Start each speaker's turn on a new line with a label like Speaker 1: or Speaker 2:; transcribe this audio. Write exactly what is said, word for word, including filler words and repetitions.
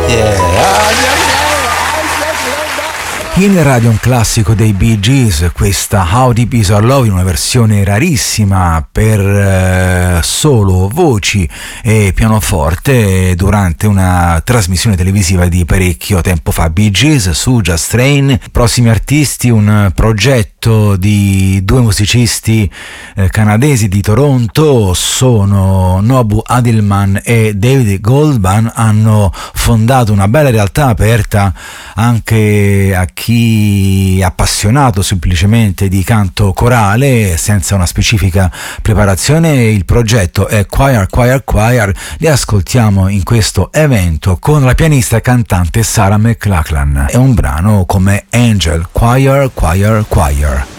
Speaker 1: In radio un classico dei Bee Gees, questa How Deep Is Our Love in una versione rarissima per eh, solo voci e pianoforte durante una trasmissione televisiva di parecchio tempo fa. Bee Gees su Just Train. Prossimi artisti, un progetto di due musicisti eh, canadesi di Toronto, sono Nobu Adilman e David Goldman. Hanno fondato una bella realtà aperta anche a chi chi appassionato semplicemente di canto corale senza una specifica preparazione. Il progetto è Choir Choir Choir. Li ascoltiamo in questo evento con la pianista e cantante Sarah McLachlan. È un brano come Angel. Choir Choir Choir.